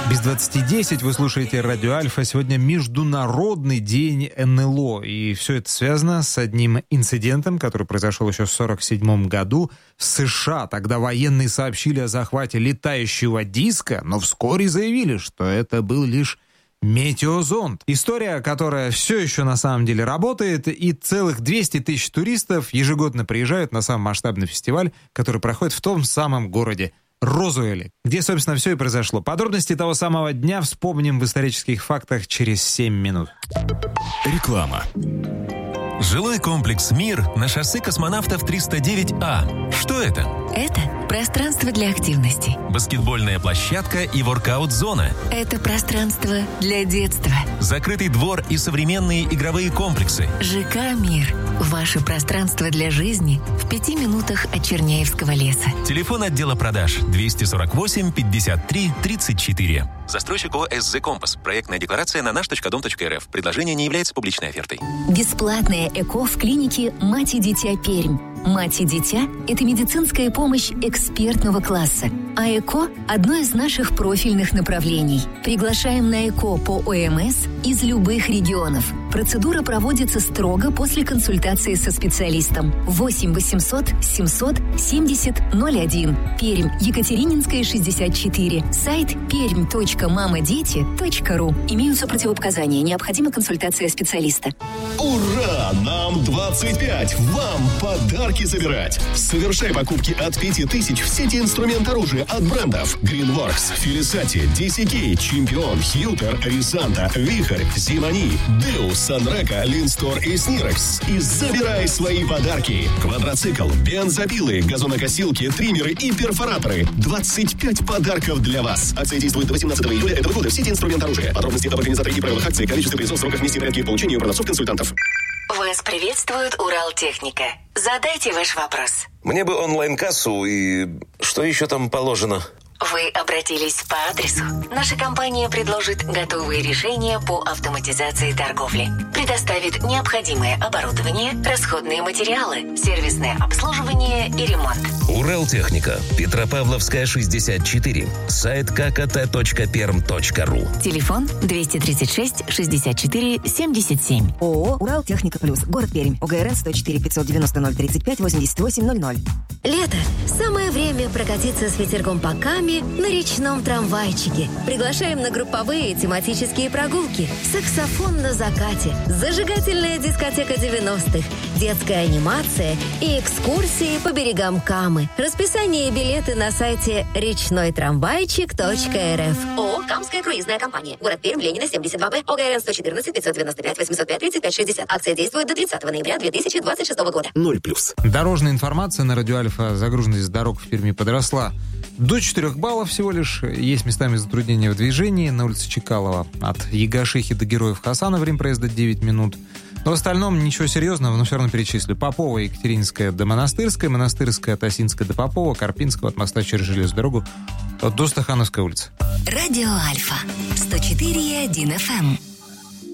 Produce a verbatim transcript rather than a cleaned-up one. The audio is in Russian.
Без двадцати десять вы слушаете Радио Альфа. Сегодня Международный день эн эл о. И все это связано с одним инцидентом, который произошел еще в сорок седьмом году в США. Тогда военные сообщили о захвате летающего диска, но вскоре заявили, что это был лишь метеозонд. История, которая все еще на самом деле работает, и целых двести тысяч туристов ежегодно приезжают на самый масштабный фестиваль, который проходит в том самом городе Розуэле, где, собственно, все и произошло. Подробности того самого дня вспомним в исторических фактах через семь минут. Реклама. Жилой комплекс «Мир» на шоссе Космонавтов триста девять А. Что это? Это пространство для активности. Баскетбольная площадка и воркаут-зона. Это пространство для детства. Закрытый двор и современные игровые комплексы. ЖК «Мир». Ваше пространство для жизни в пяти минутах от Черняевского леса. Телефон отдела продаж двести сорок восемь пятьдесят три тридцать четыре. Застройщик ООО «эс зэ Компас». Проектная декларация на наш точка дом точка эр эф. Предложение не является публичной офертой. Бесплатное ЭКО в клинике «Мать и дитя Пермь». «Мать и дитя» — это медицинская помощь экспертного класса, а ЭКО — одно из наших профильных направлений. Приглашаем на ЭКО по О Эм Эс из любых регионов. Процедура проводится строго после консультации со специалистом. восемь восемьсот семьсот семьдесят ноль один. Пермь, Екатерининская, шестьдесят четыре. Сайт пермь точка мамадети точка ру. Имеются противопоказания. Необходима консультация специалиста. Ура! Нам двадцать пять! Вам подарки забирать! Совершай покупки от пяти тысяч в сети инструмент оружия от брендов Greenworks, Felicity, ди си кей, Чемпион, Хьютер, Рисанта, Вихрь, Зимани, Деус, Санрека, Линстор и Снирекс. И забирай свои подарки. Квадроцикл, бензопилы, газонокосилки, триммеры и перфораторы. двадцать пять подарков для вас. Акция действует до восемнадцатого июля этого года в сети инструмент оружия. Подробности об организаторе и правилах акции, количестве призов, сроках внести порядке их получения у продавцов-консультантов. Вас приветствует Уралтехника. Задайте ваш вопрос. Мне бы онлайн-кассу и что еще там положено? Вы обратились по адресу. Наша компания предложит готовые решения по автоматизации торговли. Предоставит необходимое оборудование, расходные материалы, сервисное обслуживание и ремонт. Уралтехника. Петропавловская, шестьдесят четыре. Сайт ка ка тэ точка перм точка ру. Телефон двести тридцать шесть шестьдесят четыре семьдесят семь. ООО «Уралтехника Плюс». Город Пермь. О Гэ Эр Эн сто четыре пятьсот девяносто ноль тридцать пять восемьдесят восемь ноль ноль. Лето. Самое время прокатиться с ветерком по Каме на речном трамвайчике. Приглашаем на групповые тематические прогулки. Саксофон на закате. Зажигательная дискотека девяностых. Детская анимация и экскурсии по берегам Камы. Расписание и билеты на сайте речной трамвайчик точка эр эф. ООО «Камская круизная компания». Город Пермь, Ленина, семьдесят два Б. О Гэ Эр Эн сто четырнадцать пятьсот девяносто пять восемьсот пять тридцать пять шестьдесят. Акция действует до тридцатого ноября две тысячи двадцать шестого года. Ноль плюс. Дорожная информация на Радио Альфа. Загруженность дорог в Перми подросла до четырех баллов всего лишь. Есть местами затруднения в движении. На улице Чекалова от Ягашихи до Героев Хасана время проезда девять минут. Но в остальном ничего серьезного, но все равно перечислю. Попова, Екатерининская до Монастырской, Монастырская от Осинской до Попова, Карпинского от моста через железную дорогу до Стахановской улицы. Радио Альфа сто четыре и один эф эм.